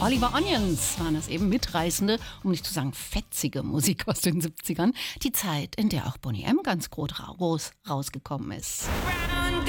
Oliver Onions waren das eben, mitreißende, um nicht zu sagen fetzige Musik aus den 70ern. Die Zeit, in der auch Boney M. ganz groß rausgekommen ist.